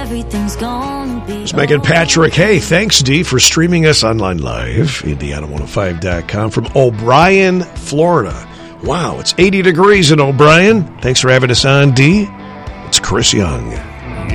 everything's gonna be. It's Megan Patrick. Hey, thanks, Dee, for streaming us online live, Indiana105.com from O'Brien, Florida. Wow, it's 80 degrees in O'Brien. Thanks for having us on, Dee. It's Chris Young.